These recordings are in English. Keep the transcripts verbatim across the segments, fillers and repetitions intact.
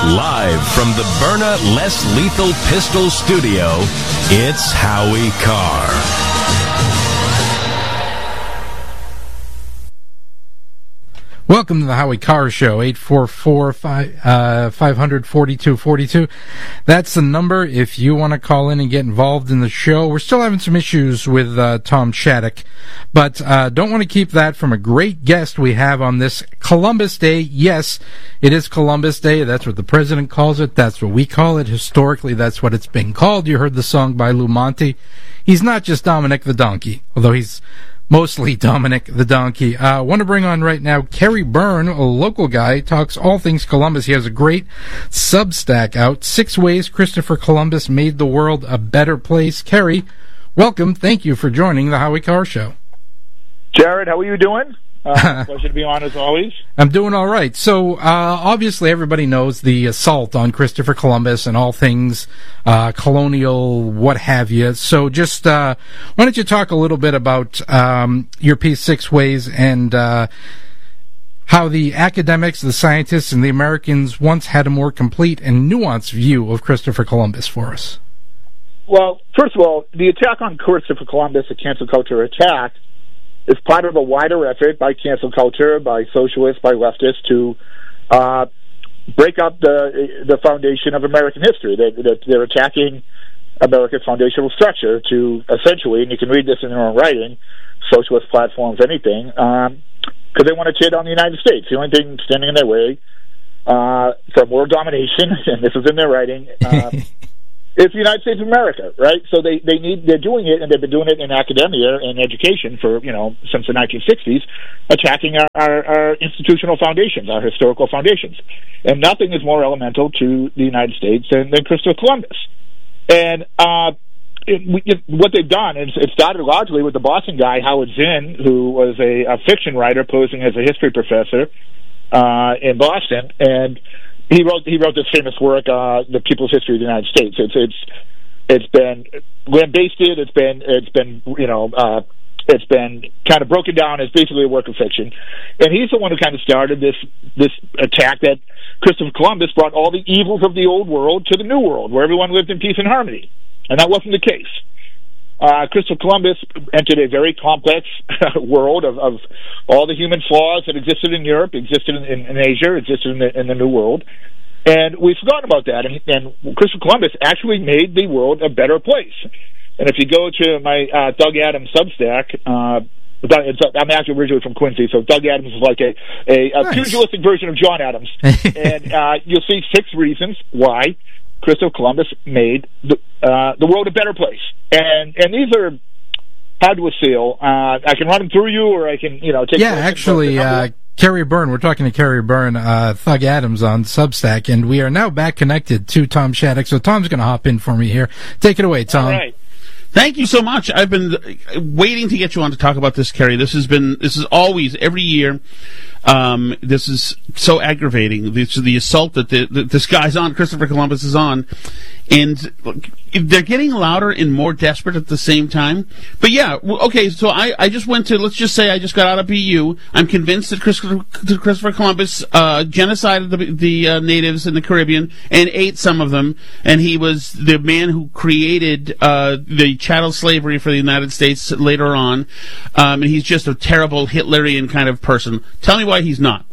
Live from the Byrna Less Lethal Pistol Studio, it's Howie Carr. Welcome to the Howie Carr Show, eight four four, five hundred, forty-two forty-two. That's the number if you want to call in and get involved in the show. We're still having some issues with uh, Tom Shattuck, but uh, don't want to keep that from a great guest we have on this Columbus Day. Yes, it is Columbus Day. That's what the president calls it. That's what we call it. Historically, that's what it's been called. You heard the song by Lou Monte. He's not just Dominic the Donkey, although he's mostly Dominic the Donkey. I uh, want to bring on right now Kerry Byrne, a local guy, talks all things Columbus. He has a great Substack out, Six Ways Christopher Columbus Made the World a Better Place. Kerry, welcome. Thank you for joining the Howie Carr Show. Jared, how are you doing? Uh, pleasure to be on as always. I'm doing all right. So, uh, obviously, everybody knows the assault on Christopher Columbus and all things uh, colonial, what have you. So, just uh, why don't you talk a little bit about um, your piece, Six Ways, and uh, how the academics, the scientists, and the Americans once had a more complete and nuanced view of Christopher Columbus for us? Well, first of all, the attack on Christopher Columbus, the cancel culture attack, is part of a wider effort by cancel culture, by socialists, by leftists to uh, break up the the foundation of American history. They, they're attacking America's foundational structure to essentially, and you can read this in their own writing, socialist platforms, anything, because um, they want to tear down the United States. The only thing standing in their way uh, from world domination, and this is in their writing, uh, it's the United States of America, right? So they, they need, they're doing it, and they've been doing it in academia and education for, you know, since the nineteen sixties, attacking our, our, our institutional foundations, our historical foundations. And nothing is more elemental to the United States than, than Christopher Columbus. And uh, it, we, it, what they've done is it started largely with the Boston guy, Howard Zinn, who was a, a fiction writer posing as a history professor uh, in Boston, and He wrote he wrote this famous work, uh, "The People's History of the United States." It's it's it's been lambasted. It's been it's been you know uh, it's been kind of broken down as basically a work of fiction. And he's the one who kind of started this this attack that Christopher Columbus brought all the evils of the old world to the new world, where everyone lived in peace and harmony, and that wasn't the case. Uh, Christopher Columbus entered a very complex world of, of all the human flaws that existed in Europe, existed in, in, in Asia, existed in the, in the New World, and we've forgotten about that. And, and Christopher Columbus actually made the world a better place. And if you go to my uh, Doug Adams Substack, uh, I'm actually originally from Quincy, so Doug Adams is like a, a, a nice. pugilistic version of John Adams, and uh, you'll see six reasons why Christopher Columbus made the, uh, the world a better place. And and these are hard to assail. Uh, I can run them through you, or I can, you know, take... Yeah, actually, uh, Kerry Byrne, we're talking to Kerry Byrne, uh, Thug Adams on Substack, and we are now back connected to Tom Shattuck. So Tom's going to hop in for me here. Take it away, Tom. All right. Thank you so much. I've been waiting to get you on to talk about this, Kerry. This has been, this is always, every year, um, this is so aggravating. This is the assault that, the, that this guy's on, Christopher Columbus is on. And they're getting louder and more desperate at the same time. But yeah, okay, so I, I just went to, let's just say I just got out of B U. I'm convinced that Christopher, Christopher Columbus uh, genocided the, the uh, natives in the Caribbean and ate some of them. And he was the man who created uh, the chattel slavery for the United States later on. Um, and he's just a terrible Hitlerian kind of person. Tell me why he's not.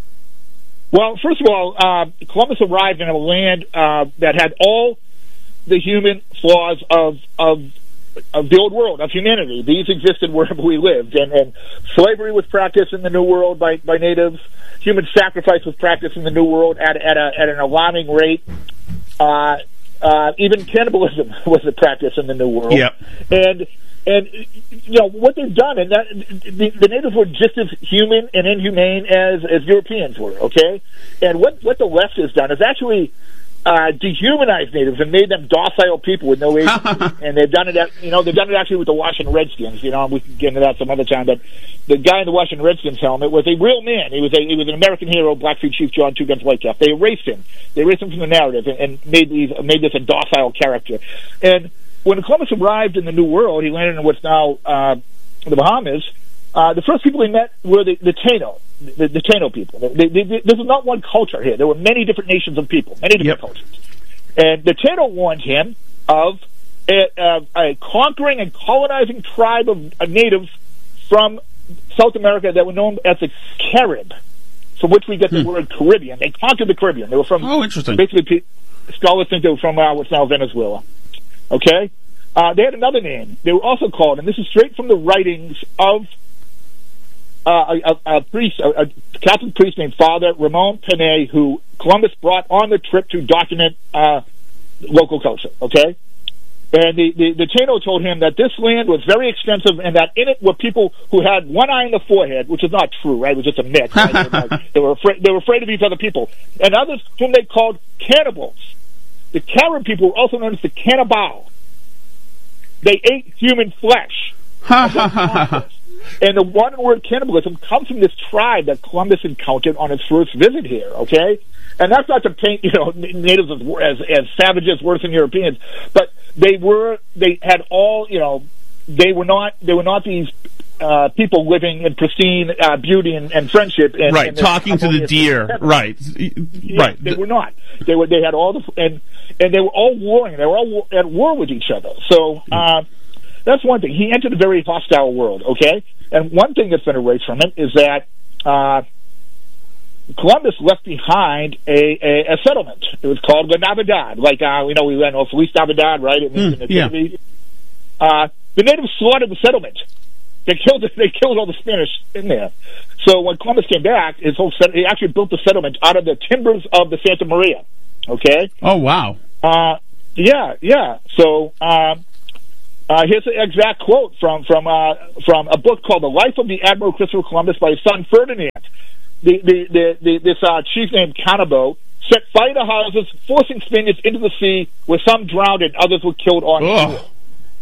Well, first of all, uh, Columbus arrived in a land uh, that had all the human flaws of of of the old world, of humanity. These existed wherever we lived, and, and slavery was practiced in the New World by, by natives. Human sacrifice was practiced in the New World at at, a, at an alarming rate. Uh, uh, even cannibalism was a practice in the New World. Yep. And And, you know, what they've done, and that, the, the natives were just as human and inhumane as, as Europeans were, okay? And what, what the left has done is actually uh, dehumanized natives and made them docile people with no agency. And they've done it, at, you know, they've done it actually with the Washington Redskins. You know, we can get into that some other time, but the guy in the Washington Redskins helmet was a real man. He was a, he was an American hero, Blackfeet Chief John Two Guns Whitecap. They erased him. They erased him from the narrative and, and made these, made this a docile character. And when Columbus arrived in the New World, he landed in what's now uh, the Bahamas. Uh, the first people he met were the, the Taino. the, the Taino people. They, they, they, this is not one culture here. There were many different nations of people, many different Yep. cultures. And the Taino warned him of a, a, a conquering and colonizing tribe of uh, natives from South America that were known as the Carib, from which we get the Hmm. word Caribbean. They conquered the Caribbean. They were from, Oh, interesting. basically, pe- scholars think they were from uh, what's now Venezuela. Okay? Uh, they had another name. They were also called, and this is straight from the writings of uh, a, a, a priest, a, a Catholic priest named Father Ramon Panay, who Columbus brought on the trip to document uh, local culture. Okay? And the, the, the Taino told him that this land was very extensive and that in it were people who had one eye in the forehead, which is not true, right? It was just a myth. Right? They, were like, they, were afraid, they were afraid of these other people. And others whom they called cannibals. The Carib people were also known as the cannibal. They ate human flesh. And the one word cannibalism comes from this tribe that Columbus encountered on his first visit here, okay? And that's not to paint, you know, natives as, as, as savages worse than Europeans, but they were, they had all, you know, they were not, they were not these uh, people living in pristine uh, beauty and, and friendship. And, right, and talking to the deer. Right, yeah, right. They were not. They were. They had all the and and they were all warring. They were all at war with each other. So uh, that's one thing. He entered a very hostile world. Okay, and one thing that's been erased from it is that uh, Columbus left behind a, a, a settlement. It was called La Navidad. Like uh, you know, we went, oh, Feliz Navidad, right? It means Mm, in the yeah. T V. Uh, the natives slaughtered the settlement. They killed they killed all the Spanish in there. So when Columbus came back, his whole set, he actually built the settlement out of the timbers of the Santa Maria. Okay. Oh, wow. Uh, yeah, yeah. So um, uh, here's the exact quote from from uh, from a book called "The Life of the Admiral Christopher Columbus" by his son Ferdinand. The the, the, the this uh, chief named Cannabo set fire to houses, forcing Spaniards into the sea, where some drowned and others were killed on Ugh. shore.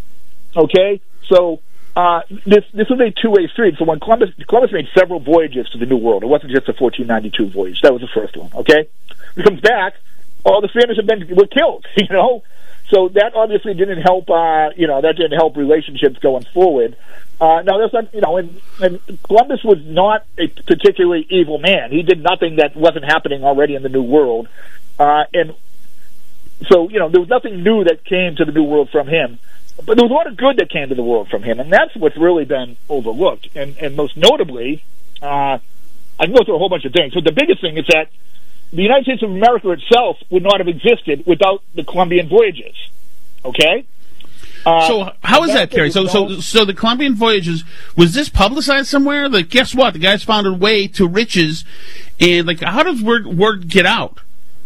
Okay, so. Uh, this this was a two-way street. So when Columbus Columbus made several voyages to the New World, it wasn't just a fourteen ninety-two voyage. That was the first one. Okay, he comes back, all the Spanish have been were killed. You know, so that obviously didn't help. Uh, you know, that didn't help relationships going forward. Uh, now that's not. You know, and, and Columbus was not a particularly evil man. He did nothing that wasn't happening already in the New World, uh, and so you know there was nothing new that came to the New World from him. But there was a lot of good that came to the world from him, and that's what's really been overlooked. And, and most notably, uh, I can go through a whole bunch of things, but the biggest thing is that the United States of America itself would not have existed without the Columbian voyages. Okay? Uh, So how is that, that's Kerry? So, so, no- so the Columbian voyages, was this publicized somewhere? Like, guess what? The guys found a way to riches, and like, how does word word get out?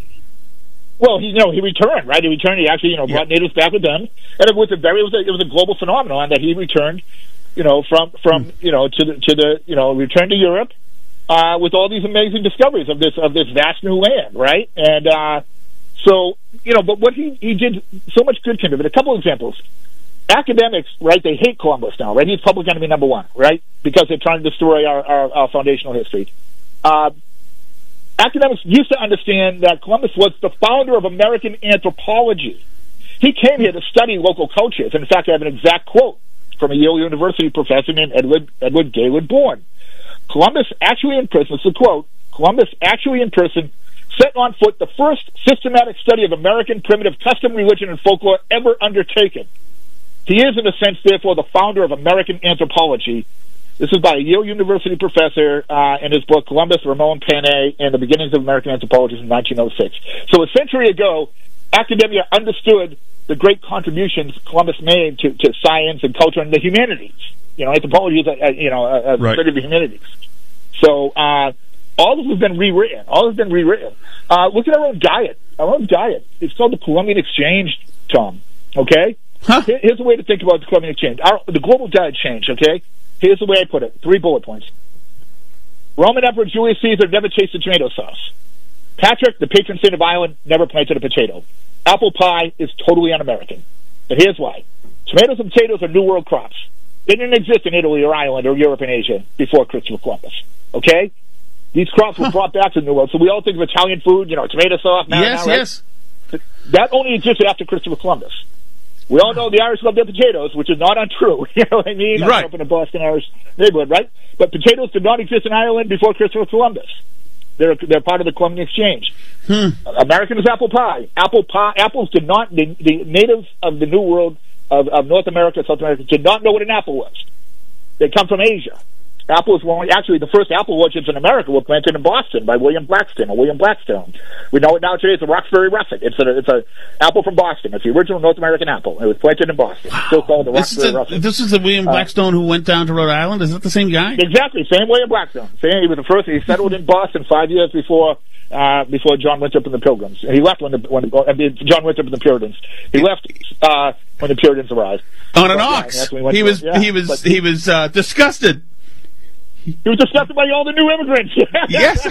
Well, he, you know, he returned, right? He returned. He actually, you know, brought Yeah. natives back with him, and it was a very, it was a, it was a global phenomenon that he returned, you know, from from you know to the to the you know returned to Europe uh, with all these amazing discoveries of this of this vast new land, right? And uh, so, you know, but what he he did so much good came of it. A couple examples. Academics, right? They hate Columbus now, right? He's public enemy number one, right? Because they're trying to destroy our our, our foundational history. Uh, Academics used to understand that Columbus was the founder of American anthropology. He came here to study local cultures. And in fact, I have an exact quote from a Yale University professor named Edward, Edward Gaylord Bourne. Columbus actually in person, it's a quote, Columbus actually in person set on foot the first systematic study of American primitive custom, religion, and folklore ever undertaken. He is, in a sense, therefore, the founder of American anthropology. This is by a Yale University professor uh, in his book, Columbus, Ramon Panay, and the Beginnings of American Anthropology in nineteen oh six. So a century ago, academia understood the great contributions Columbus made to, to science and culture and the humanities. You know, anthropology is, a, a, you know, a, a Right. study of the humanities. So uh, all this has been rewritten. All has been rewritten. Uh, look at our own diet. Our own diet. It's called the Columbian Exchange, Tom. Okay? Huh? Here- Here's a way to think about the Columbian Exchange. Our, the global diet change, okay? Here's the way I put it. Three bullet points. Roman Emperor Julius Caesar never tasted tomato sauce. Patrick, the patron saint of Ireland, never planted a potato. Apple pie is totally un-American. But here's why. Tomatoes and potatoes are New World crops. They didn't exist in Italy or Ireland or Europe and Asia before Christopher Columbus. Okay? These crops were brought back to the New World. So we all think of Italian food, you know, tomato sauce, marinara, Yes, right? yes. That only existed after Christopher Columbus. We all know the Irish love their potatoes, which is not untrue. You know what I mean? I Right. grew up in a Boston Irish neighborhood, right? But potatoes did not exist in Ireland before Christopher Columbus. They're they're part of the Columbian Exchange. Hmm. American is apple pie. Apple pie. Apples did not. The, the natives of the New World of, of North America, South America, did not know what an apple was. They come from Asia. Apples were only, actually, the first apple orchards in America were planted in Boston by William Blackstone or William Blackstone. We know it now today. It's a Roxbury Russet. It's a it's a apple from Boston. It's the original North American apple. It was planted in Boston. Wow. Still called the This is, Roxbury the, Russet. this is the William Blackstone uh, who went down to Rhode Island? Is that the same guy? Exactly, same William Blackstone. Same, he was the first. He settled in Boston five years before uh, before John Winthrop and the Pilgrims. He left when the when the, uh, John Winthrop and the Puritans. He left uh, when the Puritans arrived. On an but, ox. Yeah, he, he was yeah, he was but, he was uh, disgusted. He was disgusted by all the new immigrants. Yes.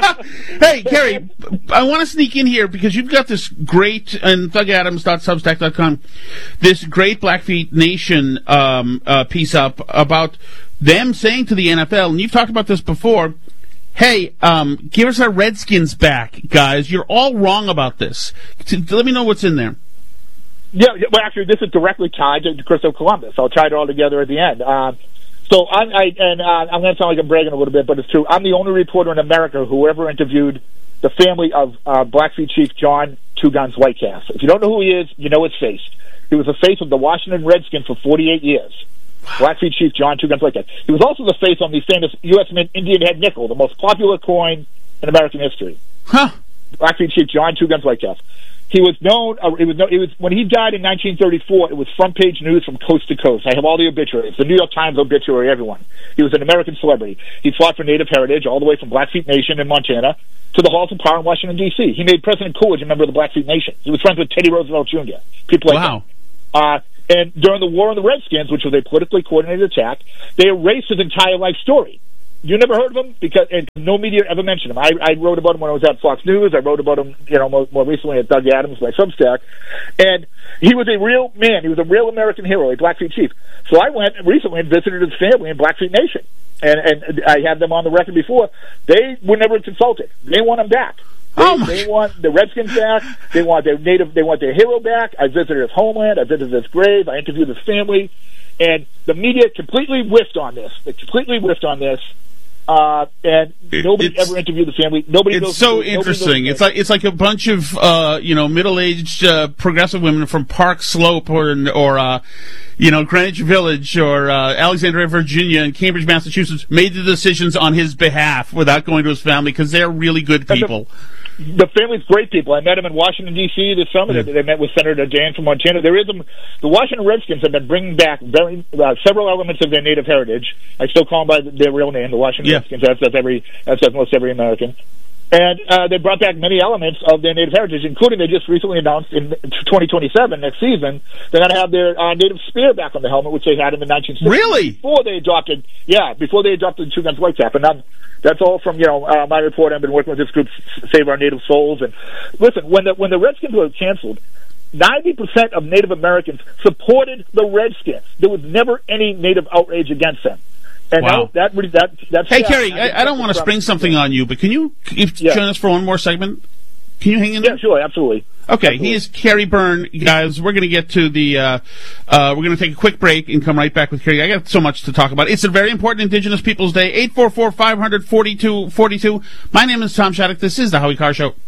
Hey, Kerry, I want to sneak in here because you've got this great, and thug adams dot substack dot com, this great Blackfeet Nation um, uh, piece up about them saying to the N F L, and you've talked about this before, hey, um, give us our Redskins back, guys. You're all wrong about this. Let me know what's in there. Yeah, well, actually, this is directly tied to Christopher Columbus. I'll tie it all together at the end. Uh, So I'm, I, and uh, I'm going to sound like I'm bragging a little bit, but it's true. I'm the only reporter in America who ever interviewed the family of uh, Blackfeet Chief John Two Guns Whitecalf. If you don't know who he is, you know his face. He was the face of the Washington Redskins for forty-eight years. Blackfeet Chief John Two Guns Whitecalf. He was also the face on the famous U S Mint Indian head nickel, the most popular coin in American history. Huh. Blackfeet Chief John Two Guns Whitecalf. He was known. Uh, it was. It was when he died in nineteen thirty-four. It was front page news from coast to coast. I have all the obituaries. The New York Times obituary. Everyone. He was an American celebrity. He fought for Native heritage all the way from Blackfeet Nation in Montana to the halls of power in Washington D C. He made President Coolidge a member of the Blackfeet Nation. He was friends with Teddy Roosevelt Junior People like wow. that. Uh, and during the War on the Redskins, which was a politically coordinated attack, they erased his entire life story. You never heard of him because and no media ever mentioned him. I, I wrote about him when I was at Fox News. I wrote about him, you know, more, more recently at Doug Adams, my Substack. And he was a real man. He was a real American hero, a Blackfeet chief. So I went recently and visited his family in Blackfeet Nation, and and I had them on the record before. They were never consulted. They want him back. They, oh they want the Redskins back. They want their native. They want their hero back. I visited his homeland. I visited his grave. I interviewed his family, and the media completely whiffed on this. They completely whiffed on this. Uh, and nobody it's, ever interviewed the family. Nobody. It's knows, so nobody interesting. Knows it's like it's like a bunch of uh, you know middle-aged uh, progressive women from Park Slope or or uh, you know Greenwich Village or uh, Alexandria, Virginia, and Cambridge, Massachusetts made the decisions on his behalf without going to his family because they're really good people. The family's great people. I met him in Washington, D C this summer. Yeah. They, they met with Senator Dan from Montana. There is a, the Washington Redskins have been bringing back very uh, several elements of their native heritage. I still call them by their real name, the Washington yeah. Redskins. That's, that's every that's almost every American. And uh, they brought back many elements of their native heritage, including they just recently announced in twenty twenty-seven, next season, they're going to have their uh, native spear back on the helmet, which they had in the nineteen sixties. Really? Before they adopted, yeah, before they adopted the Two Guns Whitecalf. And I'm, that's all from, you know, uh, my report. I've been working with this group, Save Our Native Souls. And listen, when the, when the Redskins were canceled, ninety percent of Native Americans supported the Redskins. There was never any Native outrage against them. And wow. that, that, that, that's hey, Kerry, I, I don't want to spring something on you, but can you if, yeah. join us for one more segment? Can you hang in there? Yeah, sure, absolutely. Okay, absolutely. He is Kerry Byrne, guys. We're going to get to the, uh, uh, we're going to take a quick break and come right back with Kerry. I got so much to talk about. It's a very important Indigenous Peoples Day. eight four four, five hundred, forty-two forty-two. My name is Tom Shattuck. This is The Howie Carr Show.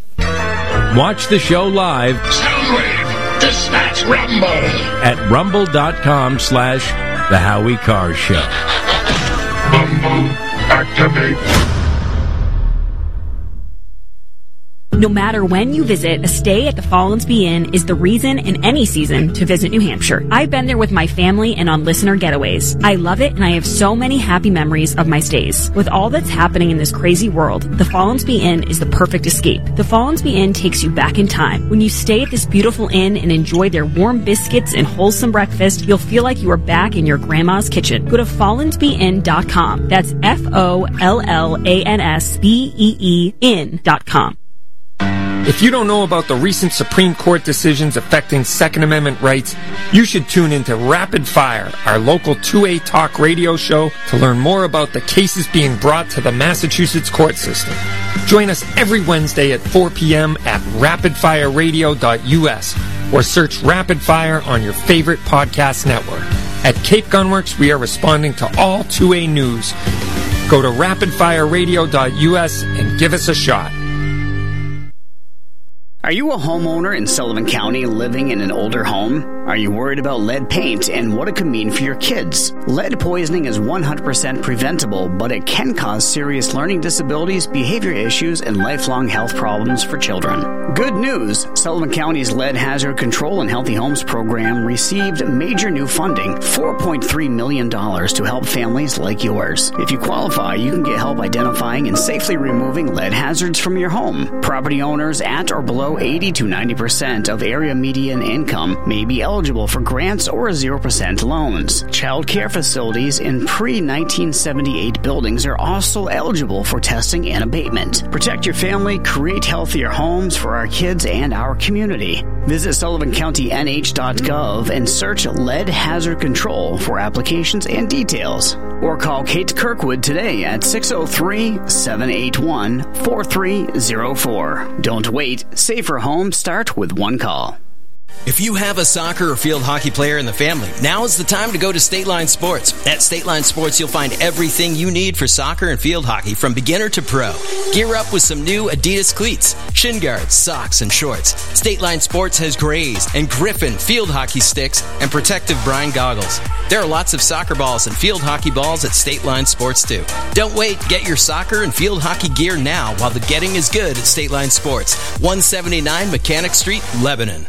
Watch the show live. Soundwave, dispatch Rumble. At rumble.com slash The Howie Carr Show. Rumble, activate. No matter when you visit, a stay at the Follansbee Inn is the reason in any season to visit New Hampshire. I've been there with my family and on listener getaways. I love it, and I have so many happy memories of my stays. With all that's happening in this crazy world, the Follansbee Inn is the perfect escape. The Follansbee Inn takes you back in time. When you stay at this beautiful inn and enjoy their warm biscuits and wholesome breakfast, you'll feel like you are back in your grandma's kitchen. Go to follansbee inn dot com. That's F O L L A N S B E E inn dot com. If you don't know about the recent Supreme Court decisions affecting Second Amendment rights, you should tune into Rapid Fire, our local two A talk radio show, to learn more about the cases being brought to the Massachusetts court system. Join us every Wednesday at four p.m. at rapid fire radio dot U S, or search Rapid Fire on your favorite podcast network. At Cape Gunworks, we are responding to all two A news. Go to rapid fire radio dot U S and give us a shot. Are you a homeowner in Sullivan County living in an older home? Are you worried about lead paint and what it could mean for your kids? Lead poisoning is one hundred percent preventable, but it can cause serious learning disabilities, behavior issues, and lifelong health problems for children. Good news! Sullivan County's Lead Hazard Control and Healthy Homes program received major new funding, four point three million dollars, to help families like yours. If you qualify, you can get help identifying and safely removing lead hazards from your home. Property owners at or below eighty to ninety percent of area median income may be eligible for grants or zero percent loans. Child care facilities in pre nineteen seventy-eight buildings are also eligible for testing and abatement. Protect your family, create healthier homes for our kids and our community. Visit sullivan county n h dot gov and search Lead Hazard Control for applications and details. Or call Kate Kirkwood today at six oh three, seven eight one, four three oh four. Don't wait. Safer homes start with one call. If you have a soccer or field hockey player in the family, now is the time to go to State Line Sports. At State Line Sports, you'll find everything you need for soccer and field hockey from beginner to pro. Gear up with some new Adidas cleats, shin guards, socks, and shorts. State Line Sports has Grays and Griffin field hockey sticks and protective brine goggles. There are lots of soccer balls and field hockey balls at State Line Sports, too. Don't wait. Get your soccer and field hockey gear now while the getting is good at State Line Sports. one seventy-nine Mechanic Street, Lebanon.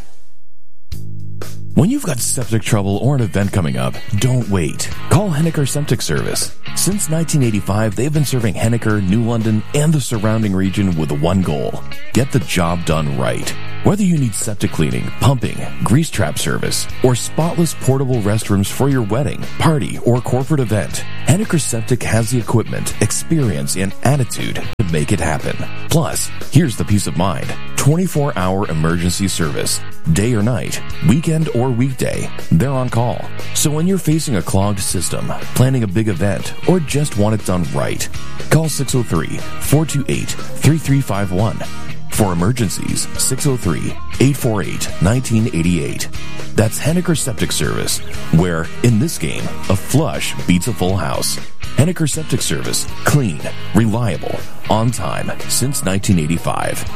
When you've got septic trouble or an event coming up, don't wait. Call Henniker Septic Service. Since nineteen eighty-five, they've been serving Henniker, New London, and the surrounding region with one goal: get the job done right. Whether you need septic cleaning, pumping, grease trap service, or spotless portable restrooms for your wedding, party, or corporate event, Henniker Septic has the equipment, experience, and attitude to make it happen. Plus, here's the peace of mind: twenty-four hour emergency service. Day or night, weekend or weekday, they're on call. So when you're facing a clogged system, planning a big event, or just want it done right, call six oh three, four two eight, three three five one. For emergencies, six oh three, eight four eight, one nine eight eight. That's Henniker Septic Service, where, in this game, a flush beats a full house. Henniker Septic Service. Clean, reliable, on time, since nineteen eighty-five.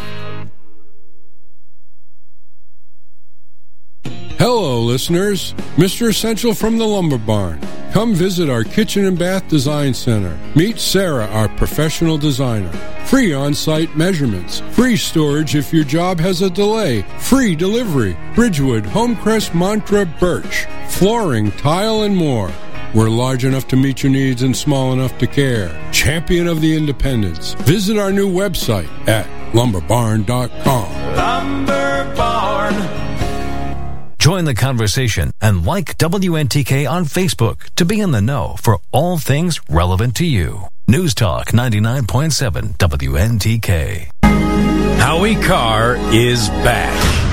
Hello, listeners. Mister Essential from the Lumber Barn. Come visit our Kitchen and Bath Design Center. Meet Sarah, our professional designer. Free on-site measurements. Free storage if your job has a delay. Free delivery. Bridgewood, Homecrest, Mantra, Birch. Flooring, tile, and more. We're large enough to meet your needs and small enough to care. Champion of the independents. Visit our new website at lumber barn dot com. Lumber Barn. Join the conversation and like W N T K on Facebook to be in the know for all things relevant to you. News Talk ninety-nine point seven W N T K. Howie Carr is back.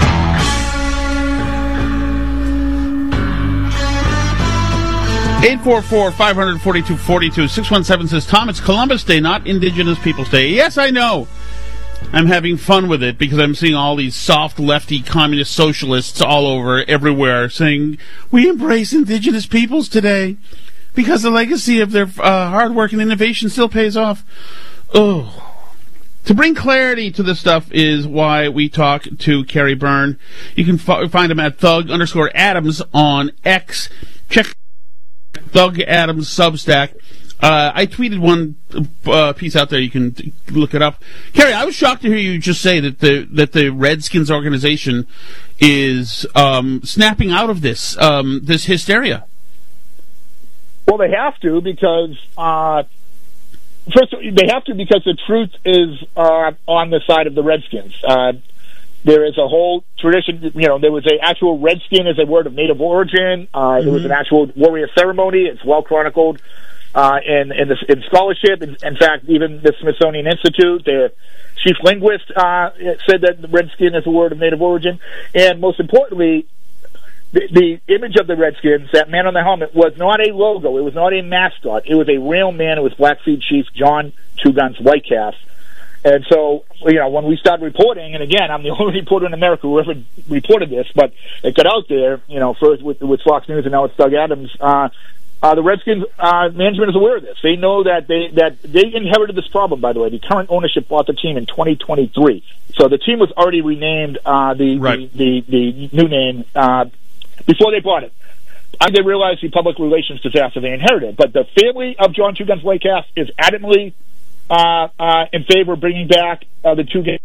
eight four four, five four two, four two. six one seven says, Tom, it's Columbus Day, not Indigenous Peoples Day. Yes, I know. I'm having fun with it because I'm seeing all these soft lefty communist socialists all over everywhere saying, we embrace Indigenous peoples today because the legacy of their uh, hard work and innovation still pays off. Oh. To bring clarity to this stuff is why we talk to Kerry Byrne. You can f- find him at Thug underscore Adams on X. Check Thug Adams Substack. Uh, I tweeted one uh, piece out there. You can t- look it up. Kerry, I was shocked to hear you just say that the that the Redskins organization is um, snapping out of this um, this hysteria. Well, they have to because uh, first they have to because the truth is uh, on the side of the Redskins. Uh, there is a whole tradition. You know, there was an actual Redskin as a word of native origin. Uh, mm-hmm. It was an actual warrior ceremony. It's well chronicled. Uh, in, in, the, in scholarship, in, in fact, even the Smithsonian Institute, their chief linguist uh, said that the Redskin is a word of native origin. And most importantly, the, the image of the Redskins, that man on the helmet, was not a logo. It was not a mascot. It was a real man. It was Blackfeet Chief John Two Guns Whitecalf. And so, you know, when we started reporting, and again, I'm the only reporter in America who ever reported this, but it got out there, you know, first with, with Fox News and now it's Doug Adams. Uh, uh, the Redskins uh, management is aware of this. They know that they that they inherited this problem, by the way. The current ownership bought the team in twenty twenty-three. So the team was already renamed uh, the, right. the, the, the new name uh, before they bought it. I think they realized the public relations disaster they inherited. But the family of John Two Guns Whitecalf is adamantly Uh, uh, in favor of bringing back uh, the two games.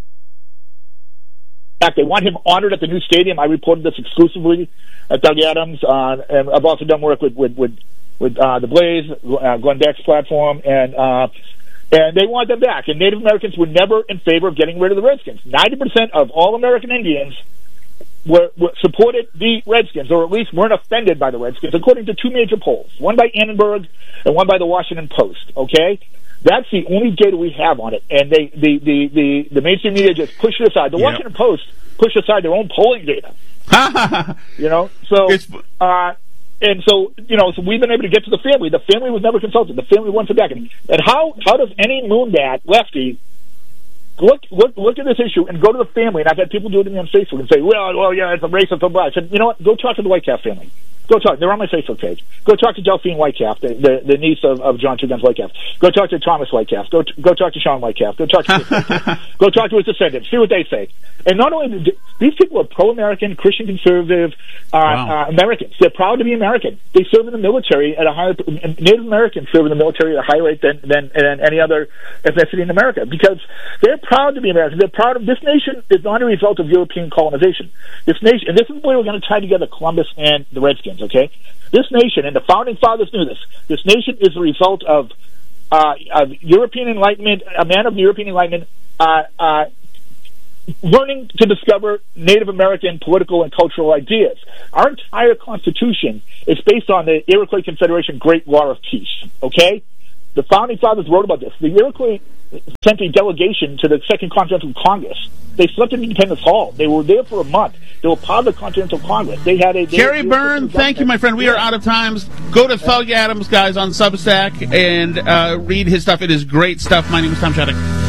In fact, they want him honored at the new stadium. I reported this exclusively at Doug Adams, uh, and I've also done work with with with, with uh, the Blaze, uh, Glenn Beck's platform, and uh, and they want them back. And Native Americans were never in favor of getting rid of the Redskins. Ninety percent of all American Indians were, were supported the Redskins, or at least weren't offended by the Redskins, according to two major polls, one by Annenberg and one by the Washington Post. Okay. That's the only data we have on it, and they, the, the, the, the mainstream media just push it aside. The yep. Washington Post pushed aside their own polling data. You know, so uh, and so you know, so we've been able to get to the family. The family was never consulted. The family wants it back. And, and how how does any moonbat lefty look look look at this issue and go to the family? And I've had people do it to me on Facebook and say, "Well, well, yeah, it's a racist." Blah, blah. I said, "You know what? Go talk to the Whitecalf family. Go talk. They're on my Facebook page. Go talk to Delphine Whitecalf, the, the, the niece of, of John Two Guns Whitecalf. Go talk to Thomas Whitecalf. Go go talk to Sean Whitecalf. Go talk to go talk to his descendants. See what they say." And not only do, these people are pro-American, Christian conservative uh, wow. uh, Americans. They're proud to be American. They serve in the military at a higher. Native Americans serve in the military at a higher rate than than, than any other ethnicity in America because they're proud to be American. They're proud of this nation is not a result of European colonization. This nation, and this is where we're going to tie together Columbus and the Redskins. Okay, this nation, and the founding fathers knew this. This nation is a result of uh, of European Enlightenment. A man of the European Enlightenment. Uh, uh, learning to discover Native American political and cultural ideas. Our entire Constitution is based on the Iroquois Confederation Great Law of Peace, okay? The Founding Fathers wrote about this. The Iroquois sent a delegation to the Second Continental Congress. They slept in Independence Hall. They were there for a month. They were part of the Continental Congress. They had a... They Kerry Byrne, thank you, my friend. We yeah. are out of time. Go to Thug Adams, guys, on Substack and uh, read his stuff. It is great stuff. My name is Tom Shattuck.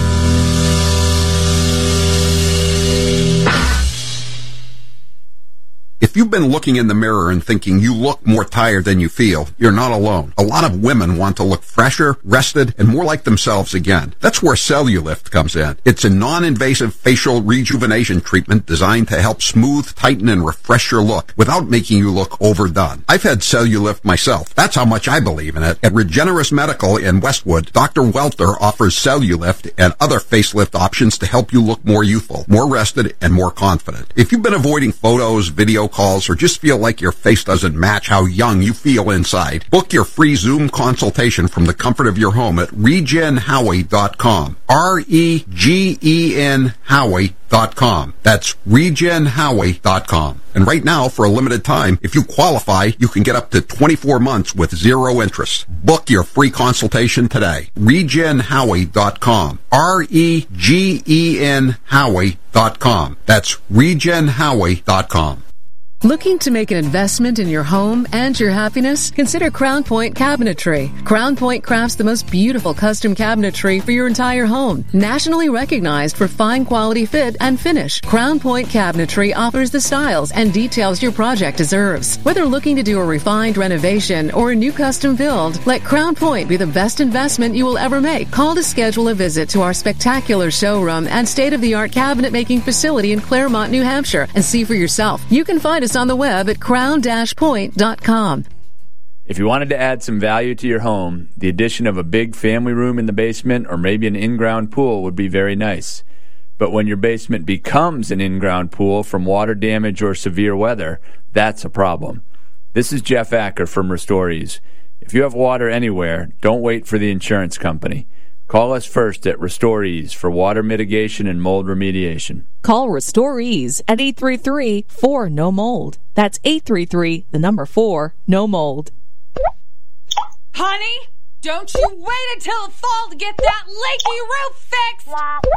If you've been looking in the mirror and thinking you look more tired than you feel, you're not alone. A lot of women want to look fresher, rested, and more like themselves again. That's where Cellulift comes in. It's a non-invasive facial rejuvenation treatment designed to help smooth, tighten, and refresh your look without making you look overdone. I've had Cellulift myself. That's how much I believe in it. At Regenerous Medical in Westwood, Doctor Welter offers Cellulift and other facelift options to help you look more youthful, more rested, and more confident. If you've been avoiding photos, video calls, or just feel like your face doesn't match how young you feel inside, book your free Zoom consultation from the comfort of your home at regen howie dot com. R E G E N Howie dot com. That's regen howie dot com. And right now, for a limited time, if you qualify, you can get up to twenty-four months with zero interest. Book your free consultation today. regen howie dot com. R E G E N Howie dot com. That's regen howie dot com. Looking to make an investment in your home and your happiness? Consider Crown Point Cabinetry. Crown Point crafts the most beautiful custom cabinetry for your entire home. Nationally recognized for fine quality fit and finish, Crown Point Cabinetry offers the styles and details your project deserves. Whether looking to do a refined renovation or a new custom build, let Crown Point be the best investment you will ever make. Call to schedule a visit to our spectacular showroom and state-of-the-art cabinet making facility in Claremont, New Hampshire, and see for yourself. You can find us on the web at crown dash point dot com. If you wanted to add some value to your home, the addition of a big family room in the basement or maybe an in-ground pool would be very nice. But when your basement becomes an in-ground pool from water damage or severe weather, that's a problem. This is Jeff Acker from RestoreEase. If you have water anywhere, don't wait for the insurance company. Call us first at RestoreEase for water mitigation and mold remediation. Call RestoreEase at eight three three, four, N O mold. That's eight three three, the number four, no mold. Honey, Don't you wait until the fall to get that leaky roof fixed!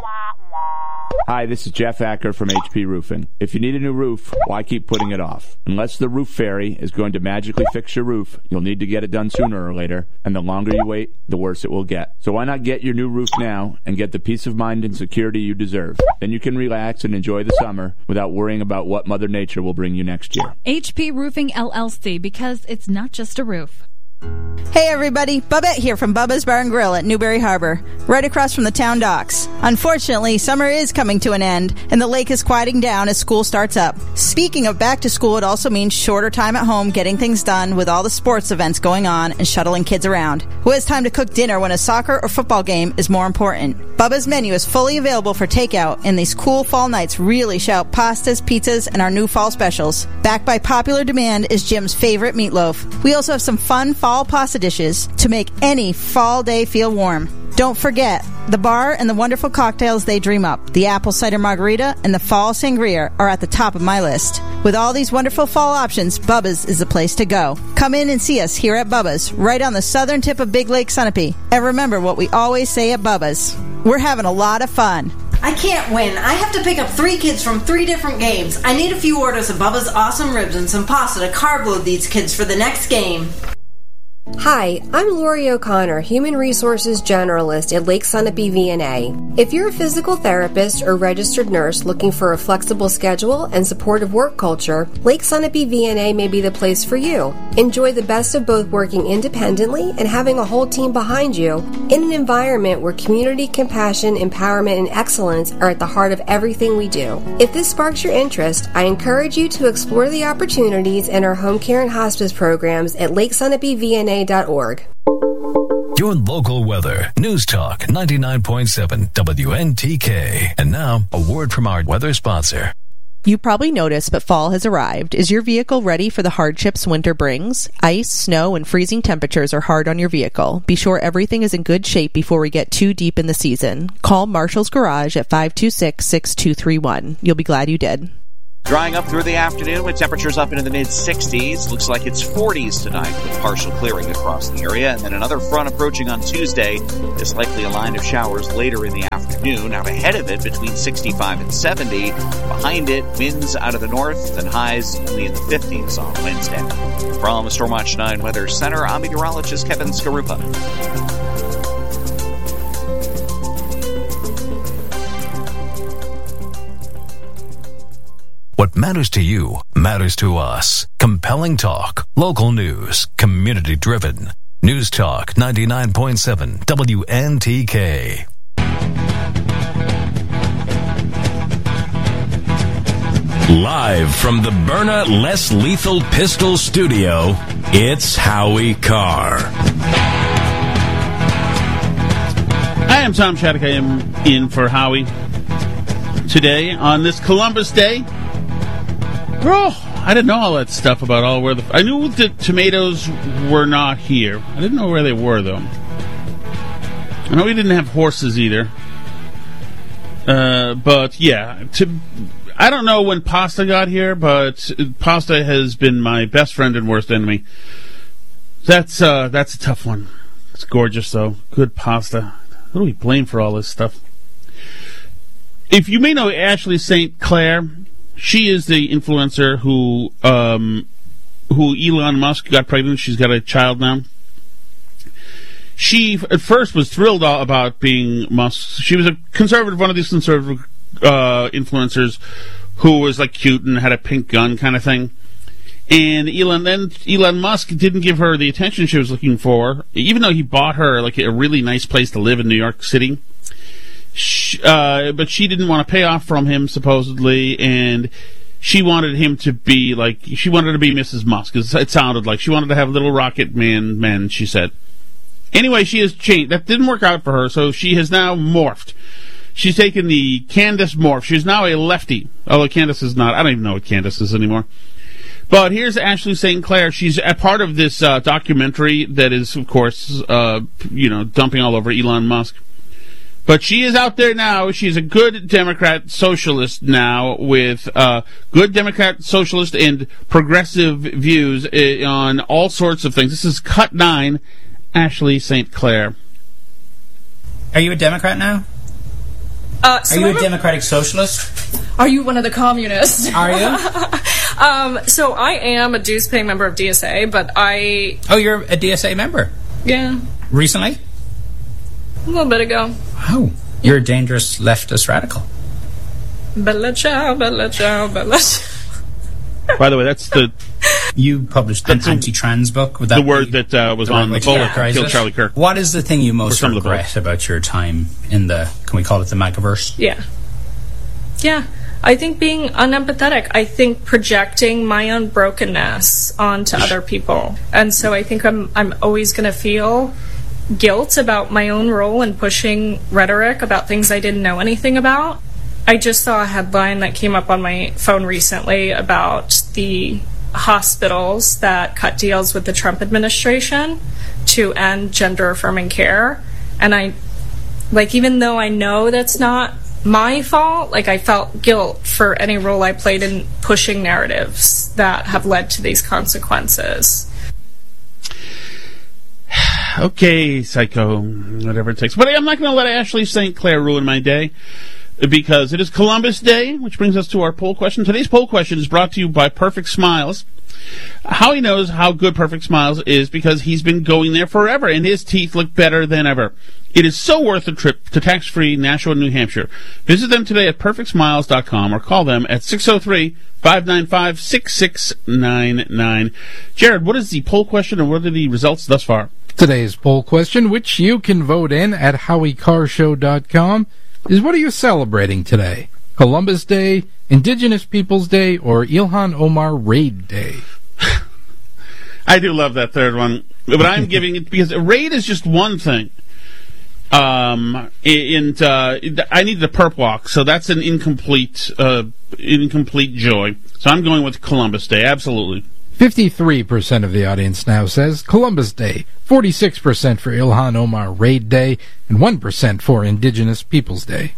Hi, this is Jeff Acker from H P Roofing. If you need a new roof, why keep putting it off? Unless the roof fairy is going to magically fix your roof, you'll need to get it done sooner or later, and the longer you wait, the worse it will get. So why not get your new roof now and get the peace of mind and security you deserve? Then you can relax and enjoy the summer without worrying about what Mother Nature will bring you next year. H P Roofing L L C, because it's not just a roof. Hey everybody, Bubette here from Bubba's Bar and Grill at Newberry Harbor, right across from the town docks. Unfortunately, summer is coming to an end, and the lake is quieting down as school starts up. Speaking of back to school, it also means shorter time at home getting things done with all the sports events going on and shuttling kids around. Who has time to cook dinner when a soccer or football game is more important? Bubba's menu is fully available for takeout, and these cool fall nights really shout pastas, pizzas, and our new fall specials. Backed by popular demand is Jim's favorite meatloaf. We also have some fun fall pasta dishes to make any fall day feel warm. Don't forget, the bar and the wonderful cocktails they dream up, the apple cider margarita and the fall sangria, are at the top of my list. With all these wonderful fall options, Bubba's is the place to go. Come in and see us here at Bubba's, right on the southern tip of Big Lake Sunapee. And remember what we always say at Bubba's: we're having a lot of fun. I can't win. I have to pick up three kids from three different games. I need a few orders of Bubba's awesome ribs and some pasta to carb load these kids for the next game. Hi, I'm Lori O'Connor, Human Resources Generalist at Lake Sunapee V N A. If you're a physical therapist or registered nurse looking for a flexible schedule and supportive work culture, Lake Sunapee V N A may be the place for you. Enjoy the best of both working independently and having a whole team behind you in an environment where community, compassion, empowerment, and excellence are at the heart of everything we do. If this sparks your interest, I encourage you to explore the opportunities in our home care and hospice programs at lake sunapee v n a dot org. Your local weather. News Talk ninety-nine point seven W N T K. And now, a word from our weather sponsor. You probably noticed, but fall has arrived. Is your vehicle ready for the hardships winter brings? Ice, snow, and freezing temperatures are hard on your vehicle. Be sure everything is in good shape before we get too deep in the season. Call Marshall's Garage at five two six, six two three one. You'll be glad you did. Drying up through the afternoon with temperatures up into the mid-sixties. Looks like it's forties tonight with partial clearing across the area. And then another front approaching on Tuesday. There's likely a line of showers later in the afternoon. Out ahead of it between sixty-five and seventy. Behind it, winds out of the north and highs only in the fifties on Wednesday. From Stormwatch nine Weather Center, I'm meteorologist Kevin Skarupa. What matters to you matters to us. Compelling talk, local news, community driven. News Talk ninety-nine point seven W N T K. Live from the Byrna Less Lethal Pistol Studio, it's Howie Carr. Hi, I'm Tom Shattuck. I am in for Howie today on this Columbus Day. Oh, I didn't know all that stuff about all where the... I knew the tomatoes were not here. I didn't know where they were, though. I know we didn't have horses either. Uh, but, yeah. To, I don't know when pasta got here, but pasta has been my best friend and worst enemy. That's, uh, that's a tough one. It's gorgeous, though. Good pasta. Who do we blame for all this stuff? If you may know Ashley Saint Clair... She is the influencer who um, who Elon Musk got pregnant. She's got a child now. She, at first, was thrilled about being Musk. She was a conservative, one of these conservative uh, influencers who was, like, cute and had a pink gun kind of thing. And Elon then Elon Musk didn't give her the attention she was looking for, even though he bought her, like, a really nice place to live in New York City. She, uh, but she didn't want to pay off from him, supposedly, and she wanted him to be, like, she wanted to be Missus Musk. It sounded like she wanted to have little rocket man men, she said. Anyway, she has changed. That didn't work out for her, so she has now morphed. She's taken the Candace morph. She's now a lefty, although Candace is not. I don't even know what Candace is anymore. But here's Ashley Saint Clair. She's a part of this uh, documentary that is, of course, uh, you know, dumping all over Elon Musk. But she is out there now. She's a good Democrat socialist now with uh, good Democrat socialist and progressive views uh, on all sorts of things. This is Cut nine Ashley Saint Clair. Are you a Democrat now? Uh, so Are you I'm a Democratic Socialist? Are you one of the communists? Are you? um, so I am a dues-paying member of D S A, but I... Oh, you're a D S A member? Yeah. Recently? A little bit ago. Oh, you're a dangerous leftist radical. Bella ciao, bella ciao, bella ciao. By the way, that's the... You published an anti-trans book. Would that the word that uh, was the on the right bullet to that killed Charlie Kirk. What is the thing you most some of the regret about your time in the, can we call it the MAGAverse? Yeah. Yeah. I think being unempathetic. I think projecting my own brokenness onto other people. And so I think I'm I'm always going to feel guilt about my own role in pushing rhetoric about things I didn't know anything about. I just saw a headline that came up on my phone recently about the hospitals that cut deals with the Trump administration to end gender-affirming care. And I, like, even though I know that's not my fault, like, I felt guilt for any role I played in pushing narratives that have led to these consequences. Okay, psycho, whatever it takes. But I'm not going to let Ashley Saint Clair ruin my day, because it is Columbus Day, which brings us to our poll question. Today's poll question is brought to you by Perfect Smiles. Howie knows how good Perfect Smiles is because he's been going there forever, and his teeth look better than ever. It is so worth the trip to tax-free Nashua, New Hampshire. Visit them today at perfect smiles dot com or call them at six oh three, five nine five, six six nine nine. Jared, what is the poll question, and what are the results thus far? Today's poll question, which you can vote in at howie car show dot com, is what are you celebrating today? Columbus Day, Indigenous Peoples Day, or Ilhan Omar Raid Day? I do love that third one, but I'm giving it because raid is just one thing. Um, and uh, I need the perp walk, so that's an incomplete, uh, incomplete joy. So I'm going with Columbus Day, absolutely. fifty-three percent of the audience now says Columbus Day, forty-six percent for Ilhan Omar Raid Day, and one percent for Indigenous Peoples Day.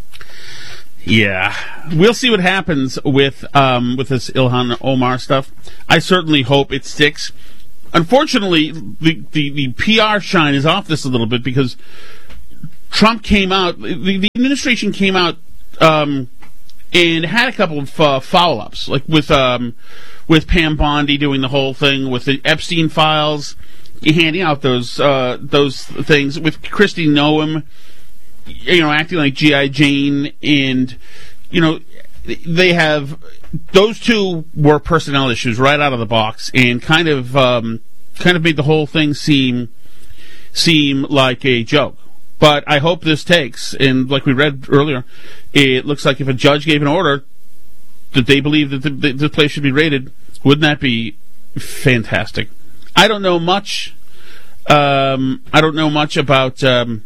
Yeah, we'll see what happens with um, with this Ilhan Omar stuff. I certainly hope it sticks. Unfortunately, the, the, the P R shine is off this a little bit because Trump came out, the, the administration came out um, and had a couple of uh, follow-ups, like with um, with Pam Bondi doing the whole thing with the Epstein files, handing out those uh, those things with Kristi Noem, you know, acting like G I. Jane, and you know, they have those two were personnel issues right out of the box, and kind of um, kind of made the whole thing seem seem like a joke. But I hope this takes, and like we read earlier, it looks like if a judge gave an order that they believe that the, the, the place should be raided, wouldn't that be fantastic? I don't know much. Um, I don't know much about. Um,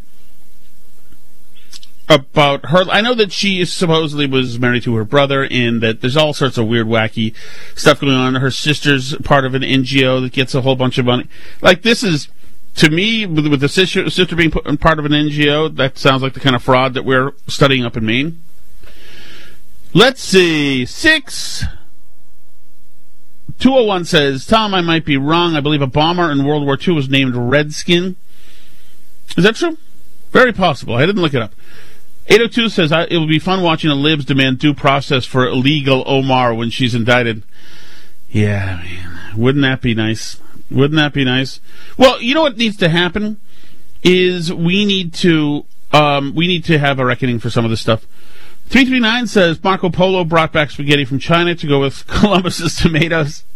About her, I know that she supposedly was married to her brother, and that there's all sorts of weird, wacky stuff going on. Her sister's part of an N G O that gets a whole bunch of money. Like, this is, to me, with, with the sister, sister being put, part of an N G O, that sounds like the kind of fraud that we're studying up in Maine. Let's see, six. two oh one says, Tom, I might be wrong. I believe a bomber in World War Two was named Redskin. Is that true? Very possible. I didn't look it up. eight oh two says, it will be fun watching the libs demand due process for illegal Omar when she's indicted. Yeah, man. Wouldn't that be nice? Wouldn't that be nice? Well, you know what needs to happen is we need to um, we need to have a reckoning for some of this stuff. three three nine says, Marco Polo brought back spaghetti from China to go with Columbus's tomatoes.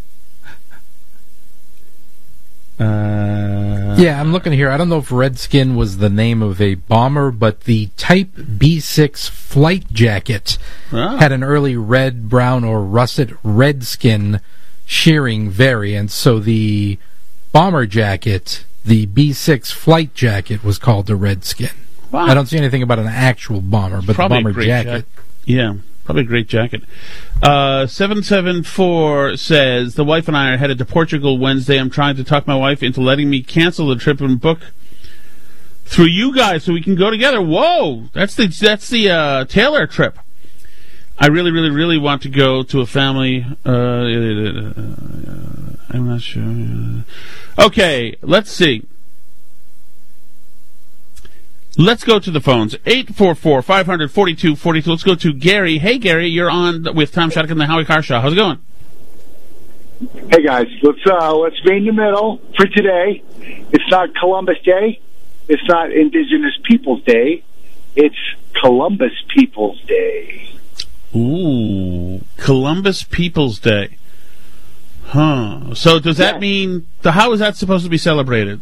Uh, yeah, I'm looking here. I don't know if Redskin was the name of a bomber, but the Type B six flight jacket oh. had an early red, brown, or russet Redskin shearing variant. So the bomber jacket, the B six flight jacket, was called the Redskin. Wow. I don't see anything about an actual bomber, but Probably the bomber a great jacket. jacket. Yeah. Probably a great jacket. Uh, seven seven four says, the wife and I are headed to Portugal Wednesday. I'm trying to talk my wife into letting me cancel the trip and book through you guys so we can go together. Whoa! That's the that's the uh, Taylor trip. I really, really, really want to go to a family. Uh, I'm not sure. Okay, let's see. Let's go to the phones. eight four four, five hundred, forty-two forty-two. Let's go to Gary. Hey, Gary, you're on with Tom Shattuck and the Howie Carr Show. How's it going? Hey, guys. Let's uh, let's meet in the middle for today. It's not Columbus Day. It's not Indigenous Peoples Day. It's Columbus Peoples Day. Ooh, Columbus Peoples Day. Huh. So does that yeah. mean, the, how is that supposed to be celebrated?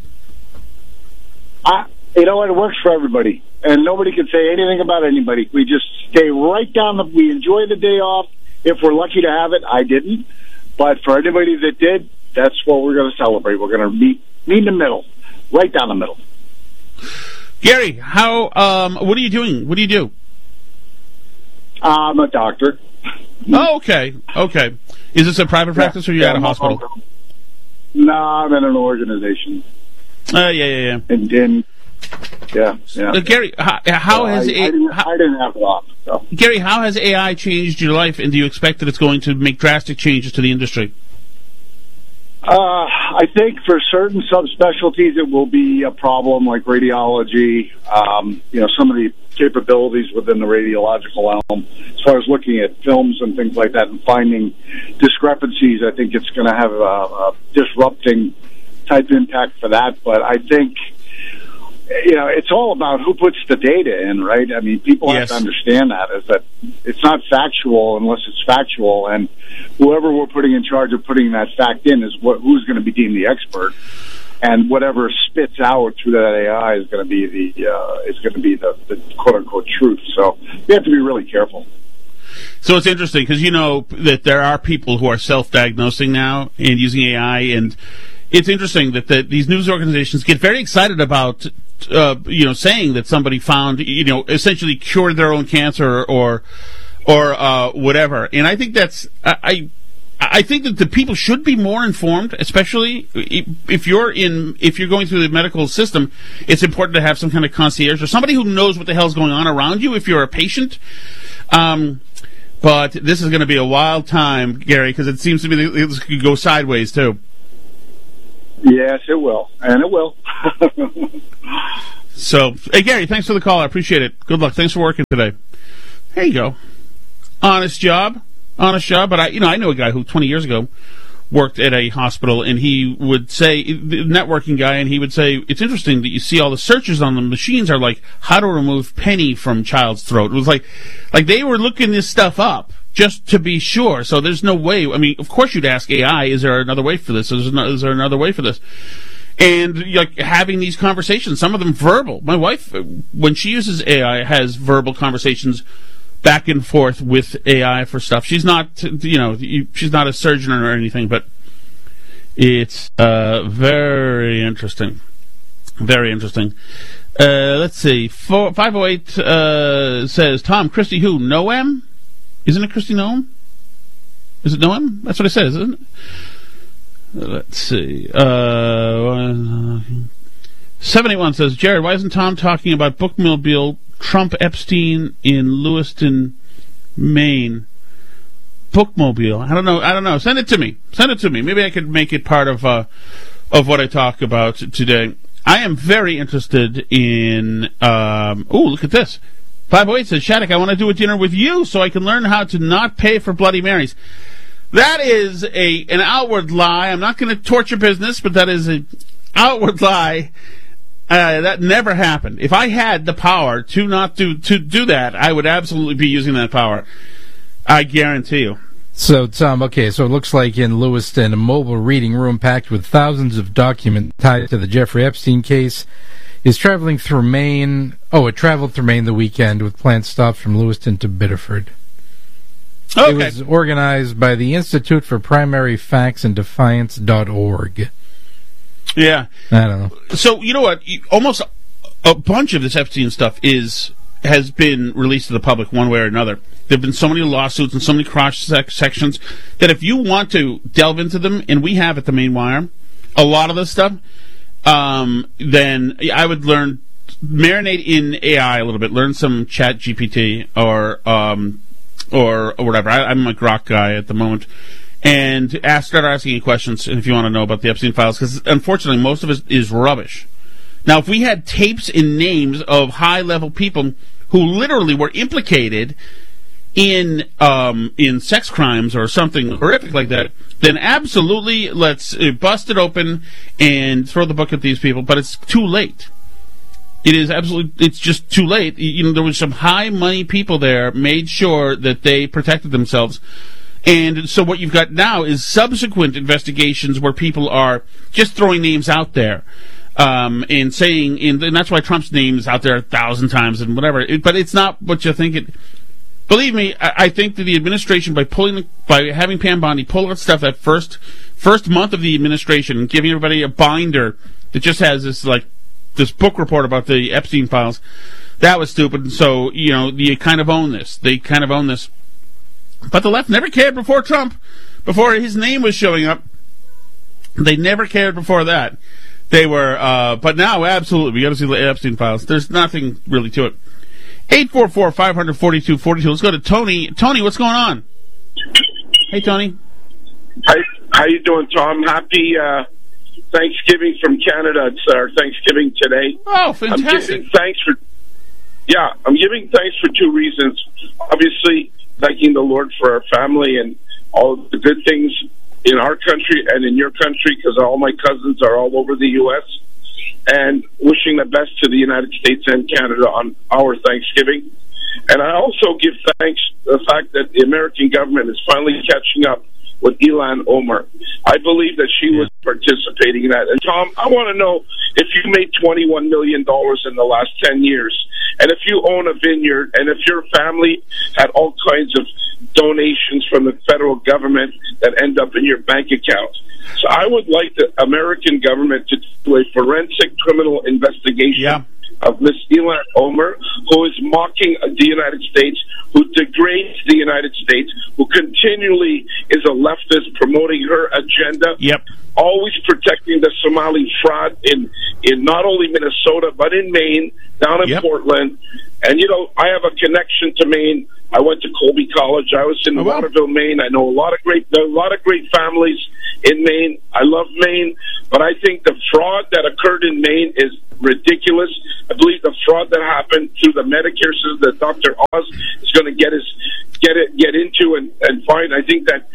I... You know what? It works for everybody, and nobody can say anything about anybody. We just stay right down the. We enjoy the day off if we're lucky to have it. I didn't, but for anybody that did, that's what we're going to celebrate. We're going to meet meet in the middle, right down the middle. Gary, how? Um, what are you doing? What do you do? I'm a doctor. Oh, okay, okay. Is this a private practice, yeah, or are you yeah, at a hospital? No, I'm in an organization. Uh, yeah, yeah, yeah. And then. Yeah, yeah. Uh, Gary, how, how so has I, a, I, didn't, how, I didn't have it off. So. Gary, how has A I changed your life, and do you expect that it's going to make drastic changes to the industry? Uh, I think for certain subspecialties it will be a problem, like radiology. Um, you know, some of the capabilities within the radiological realm, as far as looking at films and things like that, and finding discrepancies. I think it's going to have a, a disrupting type impact for that. But I think. You know, it's all about who puts the data in, right? I mean, people yes. have to understand that, is that it's not factual unless it's factual, and whoever we're putting in charge of putting that fact in is what, who's going to be deemed the expert, and whatever spits out through that A I is going to be the uh, is going to be the, the quote unquote truth. So we have to be really careful. So it's interesting because you know that there are people who are self-diagnosing now and using A I, and it's interesting that the, these news organizations get very excited about. Uh, you know, saying that somebody found, you know, essentially cured their own cancer or, or uh, whatever. And I think that's, I, I think that the people should be more informed, especially if you're in, if you're going through the medical system. It's important to have some kind of concierge or somebody who knows what the hell's going on around you if you're a patient. Um, but this is going to be a wild time, Gary, because it seems to me that this could go sideways too. Yes, it will, and it will. So, hey, Gary, thanks for the call. I appreciate it. Good luck. Thanks for working today. There you go. Honest job. Honest job. But, I, you know, I know a guy who twenty years ago worked at a hospital, and he would say, the networking guy, and he would say, it's interesting that you see all the searches on the machines are like, how to remove penny from child's throat. It was like, like they were looking this stuff up just to be sure. So there's no way. I mean, of course you'd ask A I, is there another way for this? Is there, is there another way for this? And like having these conversations, some of them verbal. My wife, when she uses A I, has verbal conversations back and forth with A I for stuff. She's not, you know, she's not a surgeon or anything, but it's uh, very interesting. Very interesting. Uh, let's see. Four, five oh eight uh, says, Tom, Christy who? Noam? Isn't it Christy Noam? Is it Noam? That's what it says, isn't it? Let's see. Uh, seven eight one says, Jared, why isn't Tom talking about bookmobile Trump Epstein in Lewiston, Maine? Bookmobile. I don't know. I don't know. Send it to me. Send it to me. Maybe I could make it part of uh, of what I talk about today. I am very interested in. Um, oh, look at this. five oh eight says, Shattuck, I want to do a dinner with you so I can learn how to not pay for Bloody Marys. That is a an outward lie. I'm not going to torture business, but that is an outward lie. Uh, that never happened. If I had the power to not do to do that, I would absolutely be using that power. I guarantee you. So, Tom, okay, so it looks like in Lewiston, a mobile reading room packed with thousands of documents tied to the Jeffrey Epstein case is traveling through Maine. Oh, it traveled through Maine the weekend with planned stops from Lewiston to Biddeford. Okay. It was organized by the Institute for Primary Facts and Defiance dot org. Yeah. I don't know. So, you know what? Almost a bunch of this Epstein stuff is has been released to the public one way or another. There have been so many lawsuits and so many cross-sections that if you want to delve into them, and we have at the Main Wire, a lot of this stuff, um, then I would learn, marinate in A I a little bit, learn some Chat G P T or... Um, Or, or whatever. I, I'm a Grok guy at the moment, and ask, start asking you questions. And if you want to know about the Epstein files, because unfortunately most of it is rubbish. Now, if we had tapes and names of high-level people who literally were implicated in um, in sex crimes or something horrific like that, then absolutely let's uh, bust it open and throw the book at these people. But it's too late. It is absolutely, it's just too late. You know, there was some high-money people there, made sure that they protected themselves. And so what you've got now is subsequent investigations where people are just throwing names out there. Um, and saying, and that's why Trump's name is out there a thousand times and whatever. It, but it's not what you think it. Believe me, I, I think that the administration, by pulling, by having Pam Bondi pull out stuff that first first month of the administration and giving everybody a binder that just has this like this book report about the Epstein files, that was stupid. And so you know, you kind of own this. They kind of own this. But the left never cared before Trump, before his name was showing up. They never cared before that. They were, uh, but now, absolutely, we got to see the Epstein files. There's nothing really to it. eight four four, five four two, four two. Let's go to Tony. Tony, what's going on? Hey, Tony. Hi, how you doing, Tom? Happy uh, Thanksgiving from Canada. It's our Thanksgiving today. Oh, fantastic. I'm giving thanks for, yeah, I'm giving thanks for two reasons. Obviously, thanking the Lord for our family and all the good things in our country and in your country, because all my cousins are all over the U S, and wishing the best to the United States and Canada on our Thanksgiving. And I also give thanks to the fact that the American government is finally catching up with Ilhan Omar. I believe that she was participating in that. And Tom, I want to know if you made twenty-one million dollars in the last ten years, and if you own a vineyard, and if your family had all kinds of donations from the federal government that end up in your bank account. So I would like the American government to do a forensic criminal investigation yeah. of Miss Ilhan Omar, who is mocking the United States, who degrades the United States, who continually is a leftist promoting her agenda, yep. always protecting the Somali fraud in, in not only Minnesota, but in Maine, down in yep. Portland. And, you know, I have a connection to Maine. I went to Colby College. I was in oh, wow. Waterville, Maine. I know a lot of great, a lot of great families in Maine. I love Maine, but I think the fraud that occurred in Maine is ridiculous. I believe the fraud that happened through the Medicare system that Doctor Oz is going to get us get it get into and, and find. I think that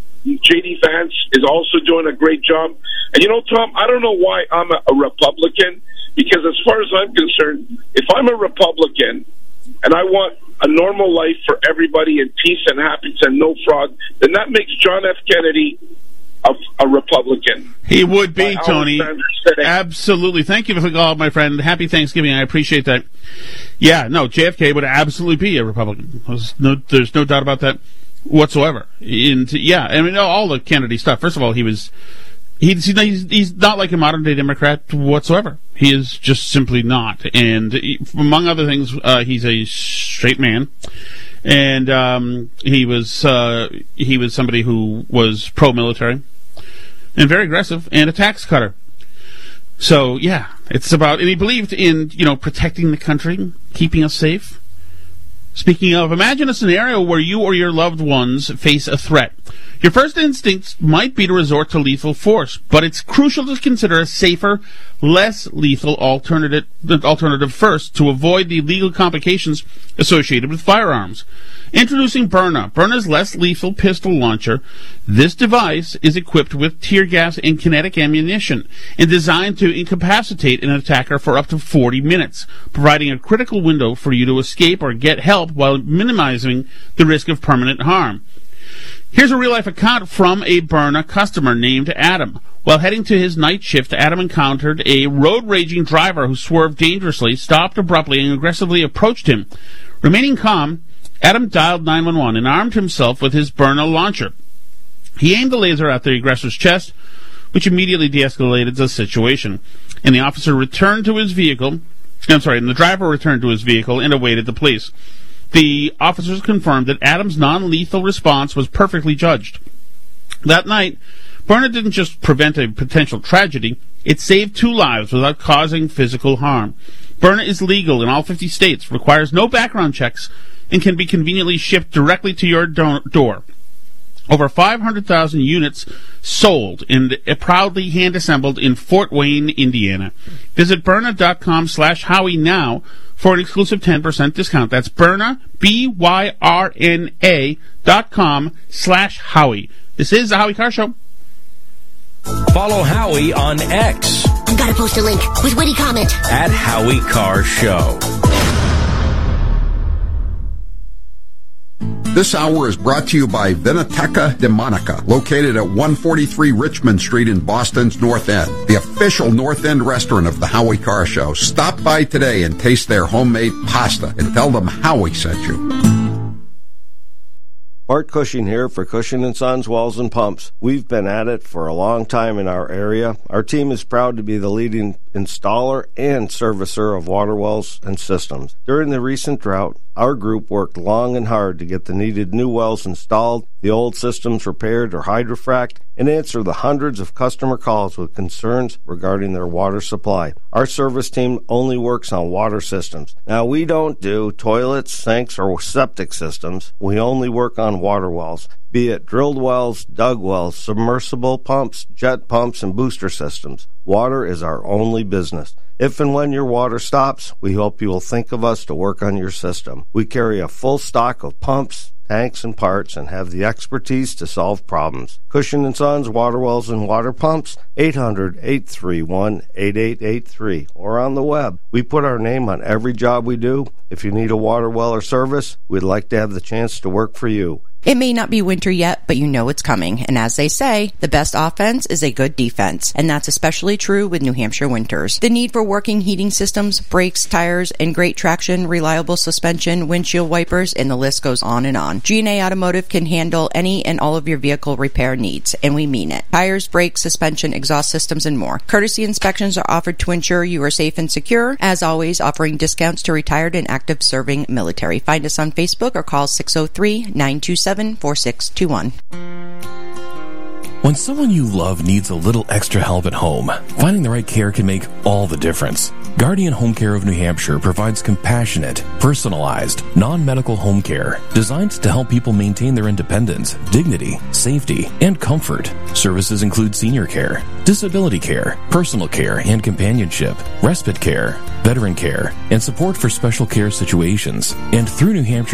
J D Vance is also doing a great job. And you know, Tom, I don't know why I'm a, a Republican, because as far as I'm concerned, if I'm a Republican and I want a normal life for everybody in peace and happiness and no fraud, then that makes John F. Kennedy a, a Republican. He would be, Tony. Absolutely. Thank you for the call, my friend. Happy Thanksgiving. I appreciate that. Yeah, no, J F K would absolutely be a Republican. There's no, there's no doubt about that whatsoever. And, yeah, I mean, all the Kennedy stuff. First of all, he was... He's, he's he's not like a modern-day Democrat whatsoever. He is just simply not. And he, among other things, uh, he's a straight man. And um, he was uh, he was somebody who was pro-military and very aggressive and a tax cutter. So, yeah, it's about... And he believed in, you know, protecting the country, keeping us safe. Speaking of, imagine a scenario where you or your loved ones face a threat. Your first instinct might be to resort to lethal force, but it's crucial to consider a safer, less lethal alternative, alternative first to avoid the legal complications associated with firearms. Introducing Byrna, Byrna's less lethal pistol launcher. This device is equipped with tear gas and kinetic ammunition and designed to incapacitate an attacker for up to forty minutes, providing a critical window for you to escape or get help while minimizing the risk of permanent harm. Here's a real-life account from a Byrna customer named Adam. While heading to his night shift, Adam encountered a road-raging driver who swerved dangerously, stopped abruptly, and aggressively approached him. Remaining calm, Adam dialed nine one one and armed himself with his Byrna launcher. He aimed the laser at the aggressor's chest, which immediately de-escalated the situation. And the officer returned to his vehicle, I'm sorry, and the driver returned to his vehicle and awaited the police. The officers confirmed that Adam's non-lethal response was perfectly judged. That night, Byrna didn't just prevent a potential tragedy, it saved two lives without causing physical harm. Byrna is legal in all fifty states, requires no background checks, and can be conveniently shipped directly to your do- door. Over five hundred thousand units sold and proudly hand-assembled in Fort Wayne, Indiana. Visit Byrna.com slash Howie now for an exclusive ten percent discount. That's Byrna, B Y R N A dot com slash Howie. This is the Howie Carr Show. Follow Howie on X. I've got to post a link with witty comment. At Howie Carr Show. This hour is brought to you by Vinoteca de Monica, located at one forty-three Richmond Street in Boston's North End, the official North End restaurant of the Howie Carr Show. Stop by today and taste their homemade pasta and tell them Howie sent you. Art Cushing here for Cushing and Sons Wells and Pumps. We've been at it for a long time in our area. Our team is proud to be the leading installer and servicer of water wells and systems. During the recent drought, our group worked long and hard to get the needed new wells installed, the old systems repaired or hydrofrac'd, and answer the hundreds of customer calls with concerns regarding their water supply. Our service team only works on water systems. Now, we don't do toilets, sinks, or septic systems. We only work on water wells, be it drilled wells, dug wells, submersible pumps, jet pumps, and booster systems. Water is our only business. If and when your water stops, we hope you will think of us to work on your system. We carry a full stock of pumps, tanks, and parts, and have the expertise to solve problems. Cushing and Sons Water Wells and Water Pumps, eight hundred, eight three one, eight eight eight three, or on the web. We put our name on every job we do. If you need a water well or service, we'd like to have the chance to work for you. It may not be winter yet, but you know it's coming. And as they say, the best offense is a good defense. And that's especially true with New Hampshire winters. The need for working heating systems, brakes, tires, and great traction, reliable suspension, windshield wipers, and the list goes on and on. G and A Automotive can handle any and all of your vehicle repair needs, and we mean it. Tires, brakes, suspension, exhaust systems, and more. Courtesy inspections are offered to ensure you are safe and secure. As always, offering discounts to retired and active serving military. Find us on Facebook or call six oh three, nine two seven, four six two one. When someone you love needs a little extra help at home, finding the right care can make all the difference. Guardian Home Care of New Hampshire provides compassionate, personalized, non-medical home care designed to help people maintain their independence, dignity, safety, and comfort. Services include senior care, disability care, personal care and companionship, respite care, veteran care, and support for special care situations. And through New Hampshire